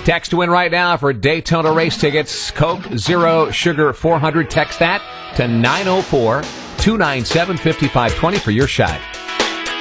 Text to win right now for Daytona race tickets. Coke Zero Sugar 400. Text that to 904-297-5520 for your shot.